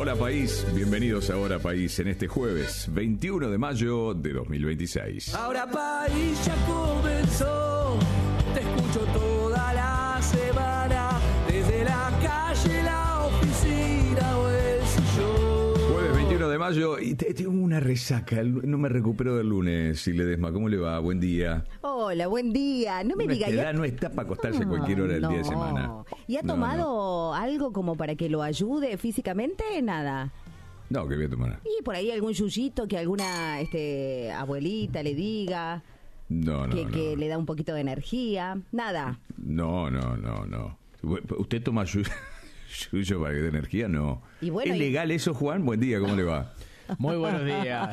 Hola País, bienvenidos a Hora País en este jueves 21 de mayo de 2026. Ahora País ya comenzó, te escucho toda la semana, desde la calle, la oficina o el sillón. Jueves 21 de mayo y tengo una resaca, no me recupero del lunes. Ledesma, ¿cómo le va? Buen día. Hola, buen día. No me diga, esta edad no está para acostarse a cualquier hora del día de semana. ¿Y ha tomado algo como para que lo ayude físicamente? Nada. No, ¿qué voy a tomar? Y por ahí algún yuyito que alguna abuelita le diga. Que le da un poquito de energía. Nada. No. ¿Usted toma yuyo para que dé energía? No. Y bueno, ¿es legal eso, Juan? Buen día, ¿cómo le va? Muy buenos días.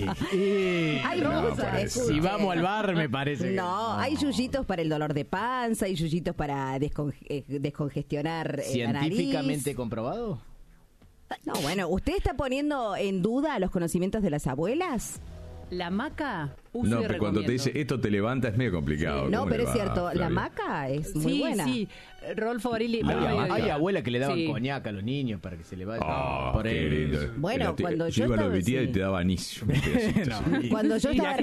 Hay si vamos al bar, me parece. No, hay yuyitos para el dolor de panza, hay yuyitos para descongestionar la nariz. ¿Científicamente comprobado? No, bueno, ¿usted está poniendo en duda los conocimientos de las abuelas? La maca, no, pero cuando te dice esto te levanta es medio complicado. Sí, no, pero es cierto, Flavia? La maca es muy buena. Sí, Rolfo Barilli. Hay abuelas que le daban coñac a los niños para que se le vaya. Por eso. Bueno, cuando yo iba a estaba, la mitad y te daba anís. Cuando yo estaba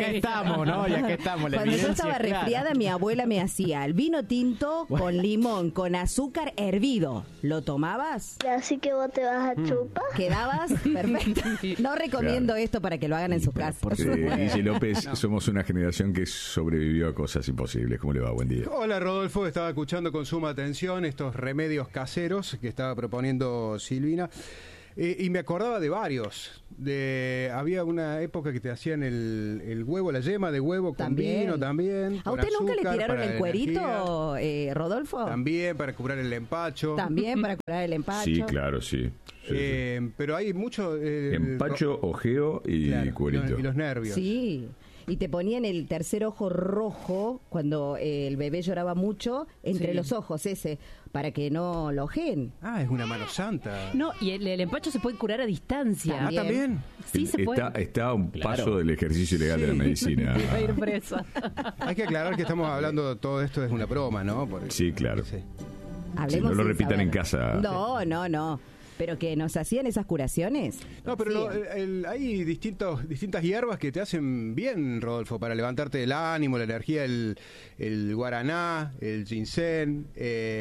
Cuando yo estaba resfriada, mi abuela me hacía el vino tinto con limón, con azúcar hervido. ¿Lo tomabas? Así que vos te vas a chupar. ¿Quedabas? Perfecto. No recomiendo esto para que lo hagan en sus casas. Guille López, somos una generación que sobrevivió a cosas imposibles. ¿Cómo le va? Buen día. Hola, Rodolfo. Estaba escuchando con suma atención estos remedios caseros que estaba proponiendo Silvina. Y me acordaba de varios. Había una época que te hacían el huevo, la yema de huevo con vino también. ¿A usted nunca le tiraron el cuerito, Rodolfo? También para curar el empacho. También para curar el empacho. Sí, claro, sí. Pero hay mucho... empacho, ojeo y cuerito. Y los nervios. Sí. Y te ponían el tercer ojo rojo cuando el bebé lloraba mucho entre los ojos para que no lo ojeen. Ah, es una mano santa. No, y el empacho se puede curar a distancia. ¿También? Sí, se puede. Está a un paso del ejercicio ilegal de la medicina. Va a ir presa. Hay que aclarar que estamos hablando, todo esto es una broma, ¿no? Sí, claro. Sí. No lo repitan en casa. No. ¿Pero que nos hacían esas curaciones? No, pero hay distintas hierbas que te hacen bien, Rodolfo, para levantarte el ánimo, la energía, el guaraná, el ginseng,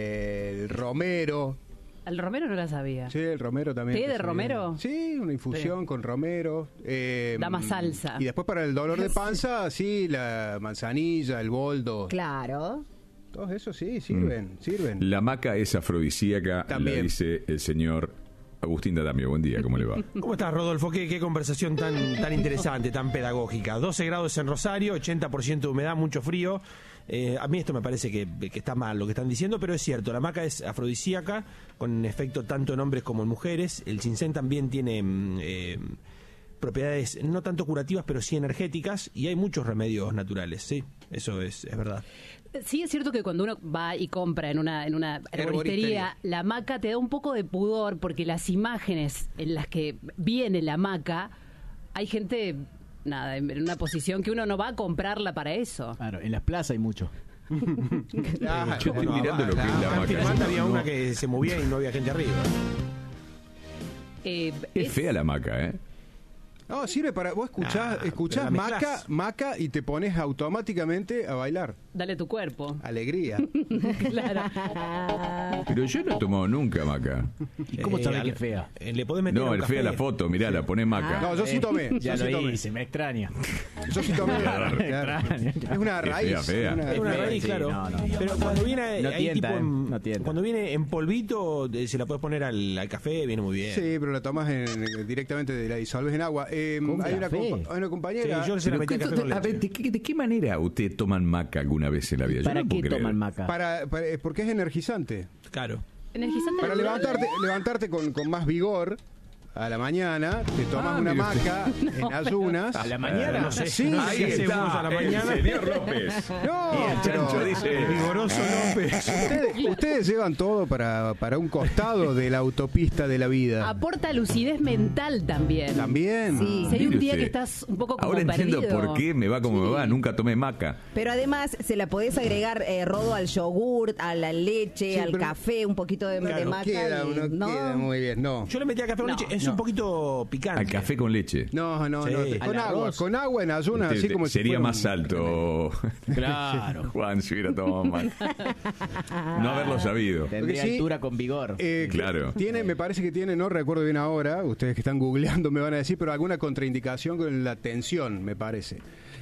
el romero. El romero no la sabía. Sí, el romero también. ¿Té de romero? Sí, una infusión con romero. Da más salsa. Y después para el dolor de panza, sí, la manzanilla, el boldo. Claro. Todos esos sí, sirven. La maca es afrodisíaca, también. La dice el señor Agustín D'Adamio. Buen día, ¿cómo le va? ¿Cómo estás, Rodolfo? Qué conversación tan interesante, tan pedagógica. 12 grados en Rosario, 80% de humedad, mucho frío. A mí esto me parece que está mal lo que están diciendo, pero es cierto, la maca es afrodisíaca, con efecto tanto en hombres como en mujeres. El ginseng también tiene propiedades no tanto curativas, pero sí energéticas, y hay muchos remedios naturales, sí, eso es verdad. Sí, es cierto que cuando uno va y compra en una herboristería la maca, te da un poco de pudor, porque las imágenes en las que viene la maca, hay gente en una posición que uno no va a comprarla para eso. Claro, en las plazas hay mucho. Yo estoy mirando lo que es la maca. Había una que se movía y no había gente arriba. Es fea la maca, ¿eh? No, sirve para... Vos escuchás maca y te pones automáticamente a bailar. Dale tu cuerpo. Alegría. Claro. Pero yo no he tomado nunca maca. ¿Y cómo sabés que es fea? Le podés meter No, un es café. fea la foto, mirá, la ponés maca. No, yo sí tomé. Ya lo hice, me extraña. Yo sí tomé. Claro. Es una raíz. Fea. Es una raíz, Sí, claro. no. Pero cuando viene No ahí tienta, tipo tienta. cuando viene en polvito, se la puedes poner al café, viene muy bien. Sí, pero la tomás directamente, la disolves en agua. Hay una compañera... Sí, yo se la metí a café con A ver, leche. ¿de qué manera usted toman maca alguna vez en la vida? Yo ¿Para no puedo qué creer. toman maca? porque es energizante. Claro. Energizante Para natural. levantarte con más vigor a la mañana, te tomas una mire usted. maca en ayunas. ¿A la mañana? No sé. Sí, no sé Ahí qué hacemos está, a la mañana. el señor López. No, Y el chancho pero dice... Vigoroso López. ustedes llevan todo para un costado de la autopista de la vida. Aporta lucidez mental también. También. Sí. Si hay un Mire día usted. que estás un poco como Ahora entiendo perdido. por qué me va como me va. Nunca tomé maca. Pero además se la podés agregar, Rodo, al yogur, a la leche, Sí, al pero- café, un poquito de No maca. queda y- muy bien, no. Yo le metí a café con leche, es un poquito picante. Al café con leche. No, Sí. con agua en ayunas, así como si sería fuera más alto. Claro. Juan, si hubiera tomado más. No haberlo sabido. Tendría sí, altura con vigor. Claro. Me parece que tiene, no recuerdo bien ahora, ustedes que están googleando me van a decir, pero alguna contraindicación con la tensión, me parece.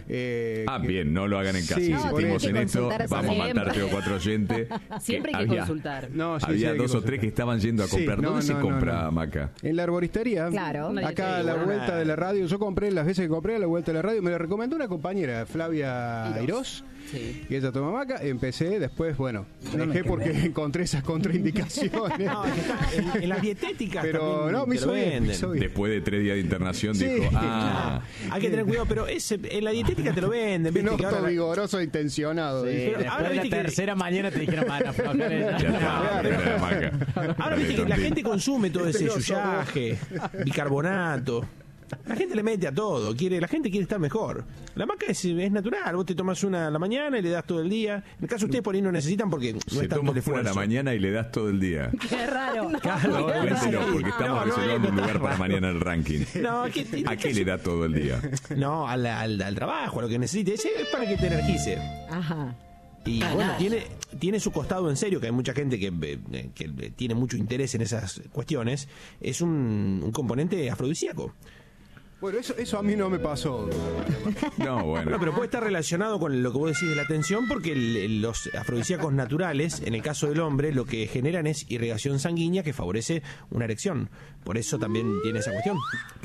Bien, no lo hagan en casa. Sí, Insistimos hay que en esto. consultar Vamos a siempre. matar 3 o 4 oyentes. Siempre hay que consultar. No, sí, Había hay que 2 o 3 que estaban yendo a Sí, comprar. no, ¿Dónde se no, compra no. Maca? En la arboristería. Claro. Acá a la vuelta de la radio. Yo compré, las veces que compré a la vuelta de la radio, me la recomendó una compañera, Flavia Irós. Sí. Y ella toma Maca. Empecé, después, bueno, dejé porque encontré esas contraindicaciones. No, que está en las dietéticas Pero también no, me te hizo lo bien, me venden. hizo bien. Después de 3 días de internación Sí. dijo, Hay que tener cuidado, pero en la dietética te lo venden. Que ¿viste? no Que ahora- todo vigoroso e intencionado. Sí, dice. pero después ahora de la viste que- tercera mañana te dijeron, van a aflojar el- ya está, era la Maca. Ahora viste que la gente consume todo ese no sos yuyaje, bicarbonato. La gente le mete a todo, la gente quiere estar mejor. La maca es natural, vos te tomas una a la mañana y le das todo el día. En el caso de ustedes por ahí no necesitan porque no Se es tanto toma el una a la esfuerzo. mañana y le das todo el día. Qué raro. No, cuéntelo, porque estamos reservando un lugar para mañana en el ranking. No, ¿A qué le da todo el día? No, al trabajo, a lo que necesite. Ese es para que te energice. Ajá. Y bueno, tiene su costado en serio, que hay mucha gente que tiene mucho interés en esas cuestiones. Es un componente afrodisíaco. Bueno, eso a mí no me pasó. No, bueno. Bueno, pero puede estar relacionado con lo que vos decís de la tensión, porque los afrodisíacos naturales, en el caso del hombre, lo que generan es irrigación sanguínea que favorece una erección. Por eso también tiene esa cuestión.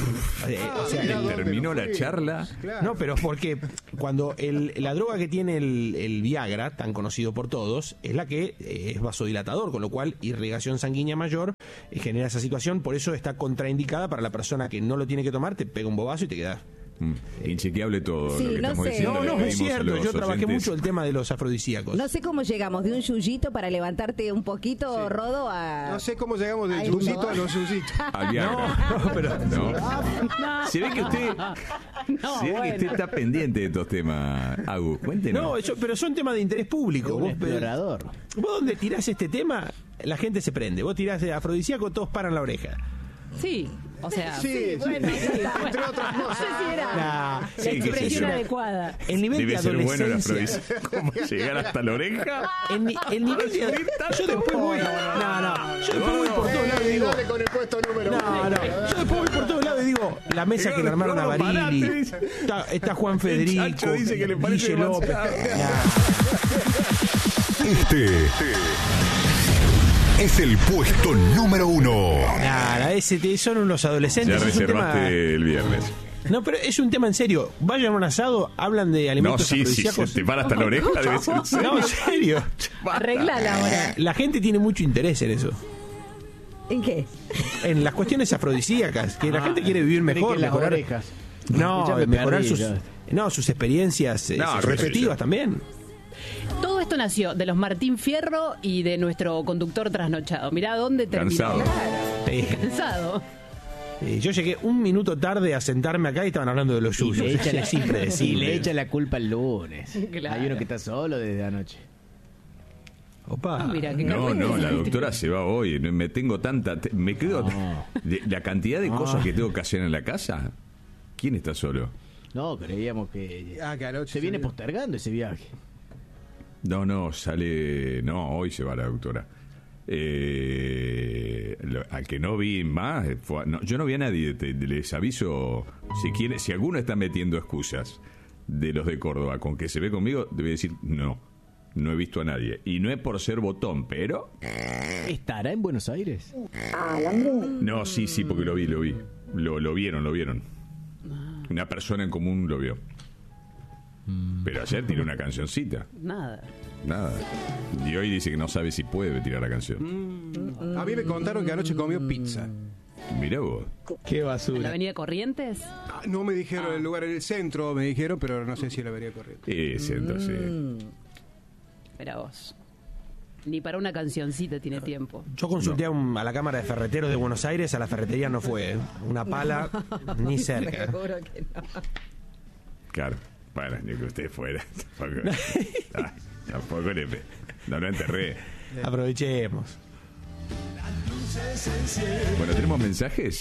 O sea, Terminó la charla. Claro. no, pero porque cuando la droga que tiene el Viagra, tan conocido por todos, es la que es vasodilatador, con lo cual irrigación sanguínea mayor genera esa situación. Por eso está contraindicada para la persona que no lo tiene que tomar, te pega un bobazo y te quedas. Inchequeable todo Sí, lo que no estamos sé. diciendo. No, Le es pedimos a cierto. los Yo trabajé oyentes- mucho el tema de los afrodisíacos. No sé cómo llegamos de un yuyito para levantarte un poquito, Rodo, a... No sé cómo llegamos del Ay, yuyito no. a los yuyitos. Al Viagra. No, pero no. Se ve que usted, se ve que usted está pendiente de estos temas, Agus. Cuéntenos. No, pero son temas de interés público. Un Vos, explorador. vos donde tirás este tema, la gente se prende. Vos tirás de afrodisíaco, todos paran la oreja. Sí, o sea, Sí, bueno, entre otras no cosas. sé si era Nah, la Sí, qué sé expresión yo. adecuada. el nivel Debe de ser bueno la adolescencia. afrodisíaco. ¿Cómo llegar hasta la oreja? El nivel de yo después voy. No, yo después voy por todos lados y digo. Dale con el puesto número uno. No, yo después voy por todos lados y digo, la mesa que le armaron a Gordo, Barili, parate. está Juan Federico, Chacho dice que le parece Guille López. demasiado. Este es el puesto número 1. Nada, son unos Ya adolescentes. Es un tema, reservaste el viernes. no, pero es un tema en serio. Vayan a un asado, hablan de No, alimentos sí, afrodisíacos. te para hasta la oreja. Debe ser en serio. No, en serio. Arreglala ahora. La gente tiene mucho interés en eso. ¿En qué? En las cuestiones afrodisíacas, que la gente quiere vivir Creí mejor, que en las mejorar. orejas. No, Ya me mejorar perdí, sus experiencias No, qué sé subjetivas yo. también. Todo esto nació de los Martín Fierro y de nuestro conductor trasnochado. Mirá dónde terminó. Cansado. Sí. Cansado. Yo llegué un minuto tarde a sentarme acá y estaban hablando de los Y yuyos. le echa la- Es impredecible. Y le echa la culpa el lunes. Claro. Hay uno que está solo desde anoche. Opa. Mira, qué No, carpeta. no, la doctora se va hoy. Me tengo me quedo. No. La cantidad de cosas que tengo que hacer en la casa. ¿Quién está solo? No, creíamos que Que anoche se viene salió. postergando ese viaje. No, sale. No, hoy se va la doctora. Al que no vi más, yo no vi a nadie. Les aviso, si alguno está metiendo excusas de los de Córdoba con que se ve conmigo, debe decir no he visto a nadie. Y no es por ser botón, pero... ¿Estará en Buenos Aires? No, sí, porque lo vi. Lo vieron. Una persona en común lo vio. Pero ayer tiró una cancioncita. Nada. Nada. Y hoy dice que no sabe si puede tirar la canción. A mí me contaron que anoche comió pizza. Mirá vos. Qué ¿En la basura. avenida Corrientes? No me dijeron el lugar, en el centro me dijeron, pero no sé si la vería corriendo. Entonces, Espera vos. Ni para una cancioncita tiene tiempo. Yo consulté a la Cámara de Ferreteros de Buenos Aires, a la ferretería no fue. Una pala, ni cerca. Seguro que no. claro. Bueno, ni que usted fuera. Tampoco no lo enterré. Aprovechemos. Bueno, ¿tenemos mensajes?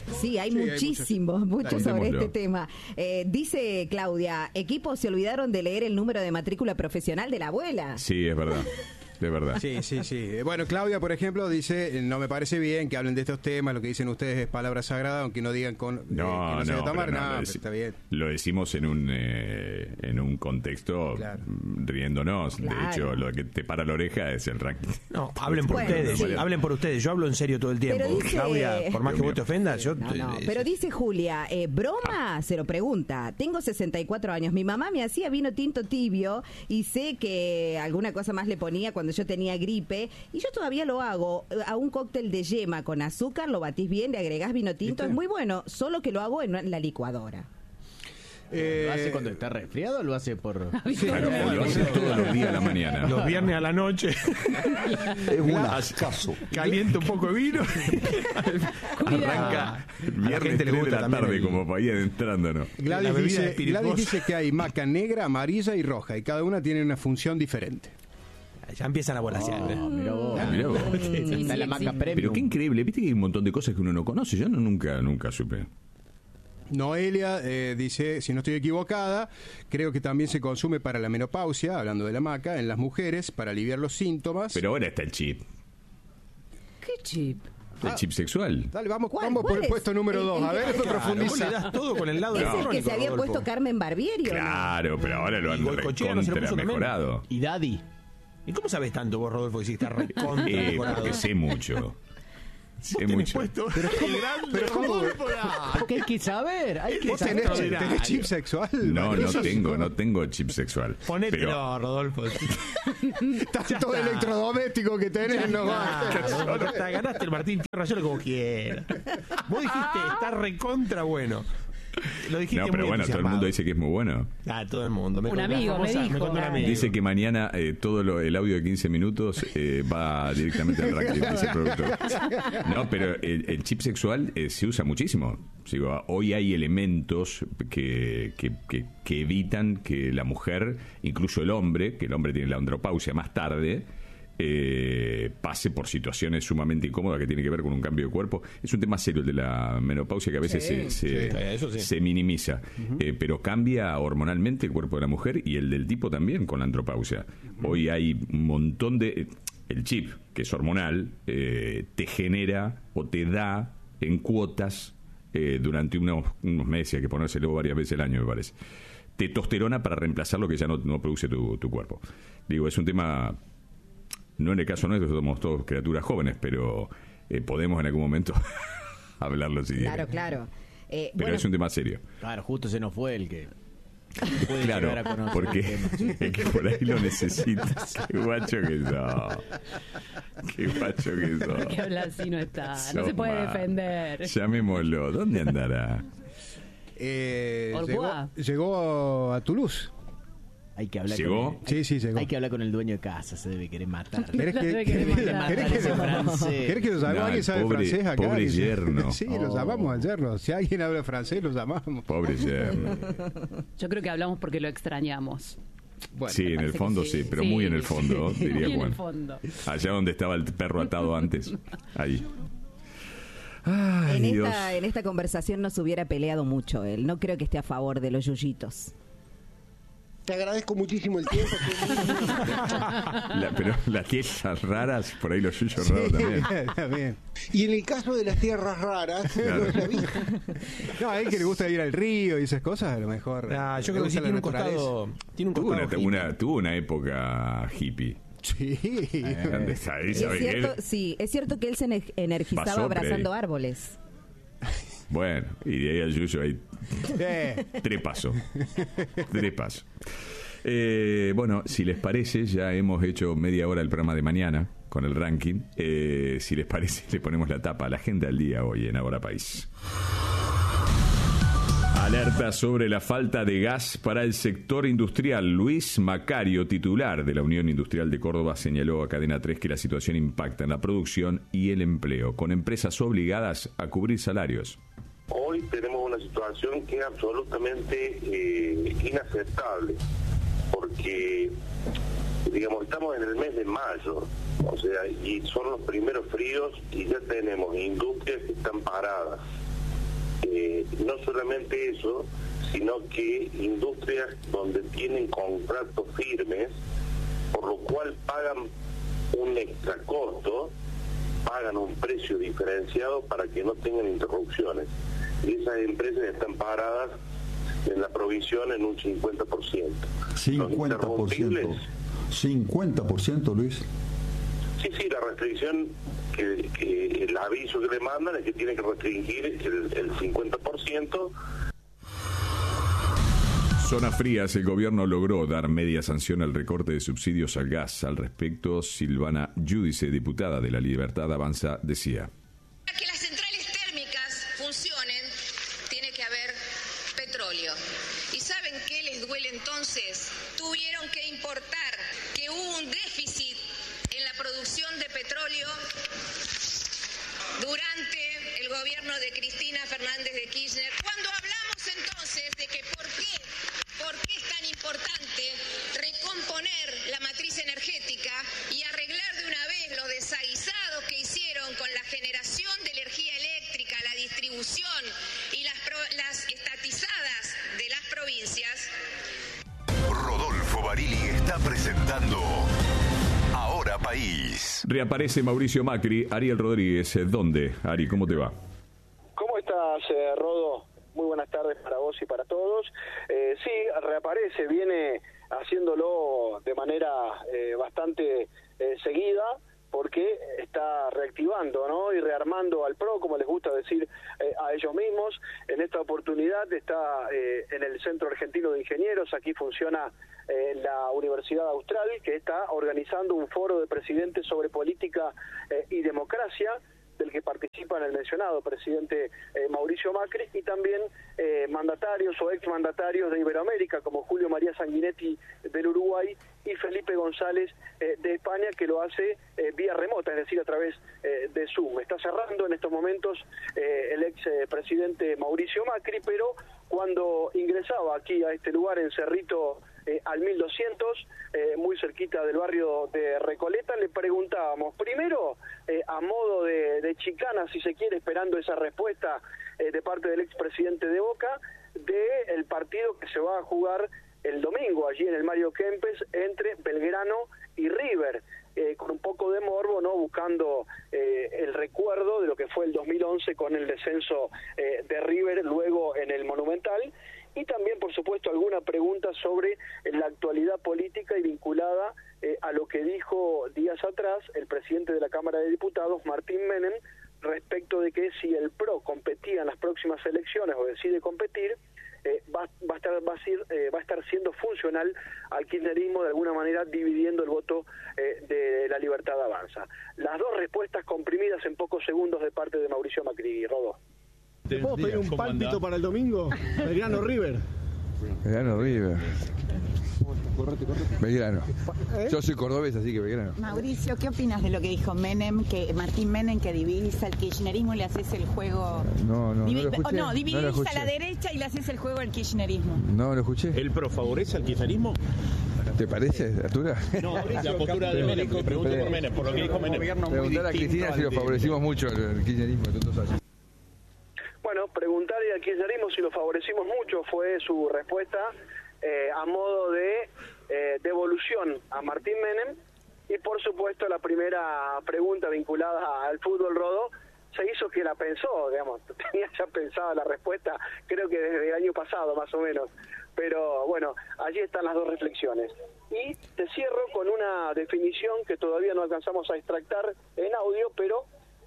Sí, hay muchísimos sobre este tema. Dice Claudia, equipos se olvidaron de leer el número de matrícula profesional de la abuela. Sí, es verdad. De verdad. Sí. Bueno, Claudia, por ejemplo, dice, no me parece bien que hablen de estos temas, lo que dicen ustedes es palabra sagrada, aunque no digan que no se debe tomar nada, está bien. Lo decimos en un contexto riéndonos. Claro. De hecho, lo que te para la oreja es el ranking. No, hablen por ustedes, hablen por ustedes. Yo hablo en serio todo el tiempo. Dice, Claudia, por más que vos te ofendas, yo... Pero dice Julia, ¿broma? Se lo pregunta. Tengo 64 años. Mi mamá me hacía vino tinto tibio y sé que alguna cosa más le ponía cuando yo tenía gripe, y yo todavía lo hago a un cóctel de yema con azúcar, lo batís bien, le agregás vino tinto, es muy bueno, solo que lo hago en la licuadora. ¿Lo hace cuando está resfriado o lo hace por...? Claro, lo hace todos los días a la mañana. Los viernes a la noche. Es un ascaso. Calienta un poco de vino. Arranca viernes 3 de la tarde, como para ir adentrándonos. Gladys dice que hay maca negra, amarilla y roja, y cada una tiene una función diferente. Ya empiezan a volasear. Mirá vos. Está la maca premium. Pero qué increíble, viste que hay un montón de cosas que uno no conoce. Yo nunca supe. Noelia dice, si no estoy equivocada, creo que también se consume para la menopausia, hablando de la maca, en las mujeres, para aliviar los síntomas. Pero ahora está el chip. ¿Qué chip? El chip sexual. Dale, vamos por el puesto número 2. A ver, esto profundiza. Le das todo con el lado Es el que se había puesto Carmen Barbieri. Claro, pero ahora lo han recontra mejorado. ¿Y Daddy? ¿Y cómo sabes tanto vos, Rodolfo, que sí está recontra mejorado? Porque sé mucho. Sé mucho. Pero ¿cómo? Porque hay que saber. ¿Vos tenés chip sexual? No tengo chip sexual. Ponételo, pero... Rodolfo. Tanto electrodoméstico que tenés, no va. Ganaste el Martín Fierro, yo lo como quiera. Vos dijiste, está recontra bueno. Lo dijiste. No, pero bueno, todo el mundo dice que es muy bueno. Todo el mundo. Un amigo me dijo. Dice que mañana todo el audio de 15 minutos va directamente al ranking, dice el productor. No, pero el chip sexual se usa muchísimo. Digo, hoy hay elementos que evitan que la mujer, incluso el hombre, que el hombre tiene la andropausia más tarde, pase por situaciones sumamente incómodas que tiene que ver con un cambio de cuerpo. Es un tema serio el de la menopausia, que a veces se minimiza, pero cambia hormonalmente el cuerpo de la mujer y el del tipo también con la andropausia. Hoy hay un montón de... El chip, que es hormonal, te genera o te da en cuotas durante unos meses, hay que ponérselo varias veces al año, me parece, testosterona para reemplazar lo que ya no produce tu cuerpo. Digo, es un tema... No en el caso nuestro, somos todos criaturas jóvenes, pero podemos en algún momento hablarlo si quieren. Claro. Pero es un tema serio. Claro, justo se nos fue el que puede claro, llegar a conocer porque el que por ahí lo necesitas. Qué guacho que sos. Qué guacho que sos. Que habla así no está. No se puede defender. Llamémoslo. ¿Dónde andará? Llegó a Toulouse. Hay que hablar ¿Llegó? Sí, llegó. Hay que hablar con el dueño de casa, se debe querer matar. ¿Querés que lo llamemos? ¿Alguien sabe francés acá? Pobre yerno. Sí, lo llamamos al yerno. Si alguien habla francés, lo llamamos. Pobre yerno. Yo creo que hablamos porque lo extrañamos. Bueno, sí, en el fondo sí, pero muy en el fondo, diría Juan. En el fondo. Allá donde estaba el perro atado antes. Ahí. Ay, en esta conversación no se hubiera peleado mucho él. No creo que esté a favor de los yuyitos. Te agradezco muchísimo el tiempo. Pero las tierras raras, por ahí los yuyos raros también. Y en el caso de las tierras raras, claro. No, a él que le gusta ir al río y esas cosas, a lo mejor. Yo creo que sí tiene un costado. Tuvo una época hippie. Sí. Es cierto que él se energizaba abrazando árboles. Bueno, y de ahí al yuyo hay tres pasos. Bueno, si les parece, ya hemos hecho media hora el programa de mañana con el ranking. Si les parece, le ponemos la tapa a la agenda del día hoy en Ahora País. Alerta sobre la falta de gas para el sector industrial. Luis Macario, titular de la Unión Industrial de Córdoba, señaló a Cadena 3 que la situación impacta en la producción y el empleo, con empresas obligadas a cubrir salarios. Hoy tenemos una situación que es absolutamente inaceptable, porque, digamos, estamos en el mes de mayo, o sea, y son los primeros fríos y ya tenemos industrias que están paradas. no solamente eso, sino que industrias donde tienen contratos firmes, por lo cual pagan un extra costo, pagan un precio diferenciado para que no tengan interrupciones. Y esas empresas están paradas en la provisión en un 50%. 50%. 50%, Luis. Sí, la restricción, que el aviso que le mandan es que tienen que restringir el 50%. Zonas frías, el gobierno logró dar media sanción al recorte de subsidios al gas. Al respecto, Silvana Giudice, diputada de La Libertad Avanza, decía: Para que las centrales térmicas funcionen, tiene que haber petróleo. ¿Y saben qué les duele entonces? Tuvieron que importar, que hubo un déficit en la producción de petróleo durante el gobierno de Cristina Fernández de Kirchner. Cuando hablamos entonces de que por qué es tan importante recomponer la matriz energética y arreglar de una vez los desaguisados que hicieron con la generación de energía eléctrica, la distribución y las estatizadas de las provincias. Rodolfo Barili está presentando Ahora País. Reaparece Mauricio Macri. Ariel Rodríguez, ¿dónde? Ari, ¿cómo te va? ¿Cómo estás, Rodo? Muy buenas tardes para vos y para todos. Sí, reaparece, viene haciéndolo de manera bastante seguida, porque está reactivando, ¿no? Y rearmando al PRO, como les gusta decir a ellos mismos. En esta oportunidad está en el Centro Argentino de Ingenieros. Aquí funciona la Universidad Austral, que está organizando un foro de presidentes sobre política y democracia, del que participan el mencionado presidente Mauricio Macri, y también mandatarios o exmandatarios de Iberoamérica, como Julio María Sanguinetti del Uruguay y Felipe González de España, que lo hace vía remota, es decir, a través de Zoom. Está cerrando en estos momentos el ex presidente Mauricio Macri, pero cuando ingresaba aquí a este lugar en Cerrito al 1200, muy cerquita del barrio de Recoleta, le preguntábamos, primero, a modo de chicana, si se quiere, esperando esa respuesta de parte del expresidente de Boca, del partido que se va a jugar el domingo, allí en el Mario Kempes, entre Belgrano y River, con un poco de morbo, ¿no? Buscando el recuerdo de lo que fue el 2011 con el descenso de River luego en el Monumental, y también, por supuesto, alguna pregunta sobre la actualidad política y vinculada a lo que dijo días atrás el presidente de la Cámara de Diputados, Martín Menem, respecto de que si el PRO competía en las próximas elecciones o decide competir, va a estar siendo funcional al kirchnerismo, de alguna manera dividiendo el voto de La Libertad Avanza. Las dos respuestas comprimidas en pocos segundos de parte de Mauricio Macri. Rodó. ¿Te puedo pedir un pálpito para el domingo? Belgrano River. Belgrano River. Belgrano. Yo soy cordobés, así que Belgrano. Mauricio, ¿qué opinas de lo que dijo Menem, Martín Menem, que dividís al kirchnerismo y le haces el juego? No lo escuché. Dividís a la derecha y le haces el juego al kirchnerismo. No lo escuché. ¿El PRO favorece al kirchnerismo? ¿Te parece, Artura? No, la postura de Menem, le pregunto por Menem, por lo que dijo Menem. Preguntar a Cristina si lo favorecimos mucho el kirchnerismo de tantos años. Bueno, preguntarle al kirchnerismo si lo favorecimos mucho fue su respuesta a modo de devolución a Martín Menem, y por supuesto la primera pregunta vinculada al fútbol, Rodó, se hizo que la pensó, digamos, tenía ya pensada la respuesta, creo que desde el año pasado más o menos, pero bueno, allí están las dos reflexiones. Y te cierro con una definición que todavía no alcanzamos a extractar en audio, pero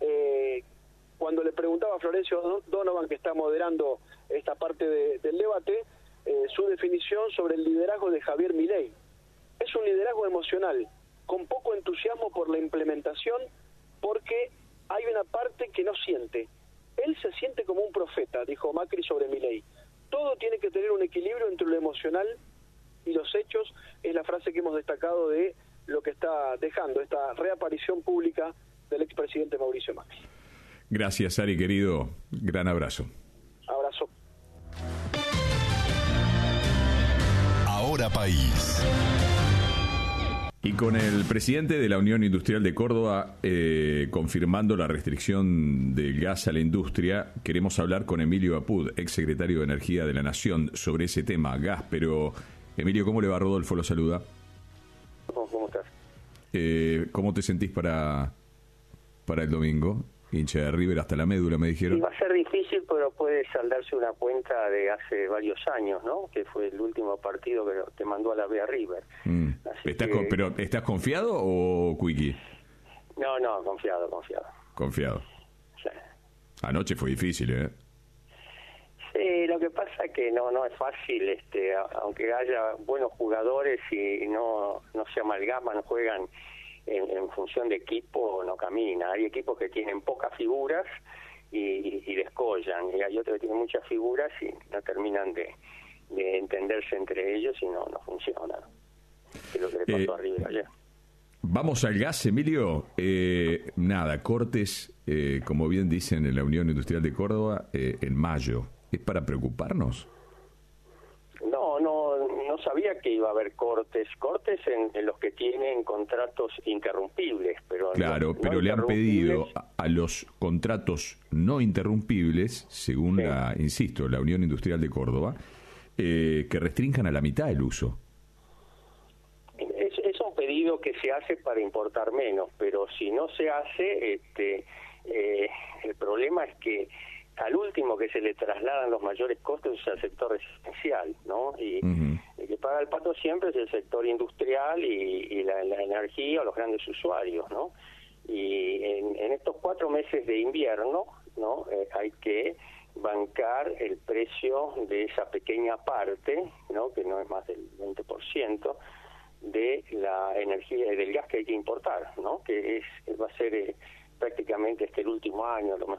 cuando le preguntaba a Florencio Donovan, que está moderando esta parte del debate, su definición sobre el liderazgo de Javier Milei. Es un liderazgo emocional, con poco entusiasmo por la implementación, porque hay una parte que no siente. Él se siente como un profeta, dijo Macri sobre Milei. Todo tiene que tener un equilibrio entre lo emocional y los hechos, es la frase que hemos destacado de lo que está dejando esta reaparición pública del expresidente Mauricio Macri. Gracias, Ari, querido. Gran abrazo. Abrazo. Ahora País. Y con el presidente de la Unión Industrial de Córdoba confirmando la restricción del gas a la industria, queremos hablar con Emilio Apud, ex secretario de Energía de la Nación, sobre ese tema, gas. Pero, Emilio, ¿cómo le va? Rodolfo lo saluda. ¿Cómo estás? ¿Cómo te sentís para el domingo? Hincha de River hasta la médula, me dijeron. Y va a ser difícil, pero puede saldarse una cuenta de hace varios años, ¿no? Que fue el último partido que mandó a la B a River. ¿Pero estás confiado o Quickie? No, confiado. Confiado. Sí. Anoche fue difícil, ¿eh? Sí, lo que pasa es que no es fácil, aunque haya buenos jugadores y no se amalgaman, juegan en función de equipo, no camina. Hay equipos que tienen pocas figuras y descollan, y hay otros que tienen muchas figuras y no terminan de entenderse entre ellos y no funcionan. Que es lo que le pasó a River ayer. Vamos al gas, Emilio. Nada, cortes, como bien dicen en la Unión Industrial de Córdoba, en mayo. ¿Es para preocuparnos? No sabía que iba a haber cortes en los que tienen contratos interrumpibles, pero claro, pero le han pedido a los contratos no interrumpibles, según la Unión Industrial de Córdoba, que restrinjan a la mitad el uso. Es un pedido que se hace para importar menos, pero si no se hace, el problema es que al último que se le trasladan los mayores costos es al sector residencial, ¿no? Y el que paga el pato siempre es el sector industrial y la energía o los grandes usuarios, ¿no? Y en estos 4 meses de invierno, ¿no? Hay que bancar el precio de esa pequeña parte, ¿no? Que no es más del 20% de la energía y del gas que hay que importar, ¿no? Que va a ser prácticamente el último año, a lo mejor